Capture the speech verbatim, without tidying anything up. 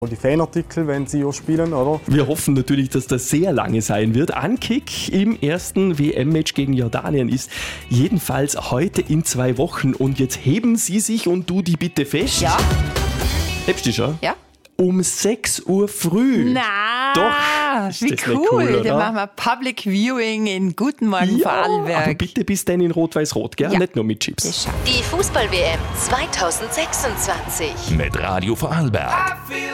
Die Fanartikel, wenn sie auch spielen, oder? Wir hoffen natürlich, dass das sehr lange sein wird. Ankick im ersten W M-Match gegen Jordanien ist jedenfalls heute in zwei Wochen. Und jetzt heben Sie sich und du die bitte fest. Ja. Hebst du schon? Ja. Um sechs Uhr früh. Na, Doch. Ist wie das cool. nicht cool, Dann oder? machen wir Public Viewing in Guten Morgen Ja, aber Vorarlberg. bitte bis dann in Rot-Weiß-Rot, gell? Ja. Nicht nur mit Chips. Das schaffen wir. Die Fußball-W M zweitausendsechsundzwanzig. Mit Radio Vorarlberg.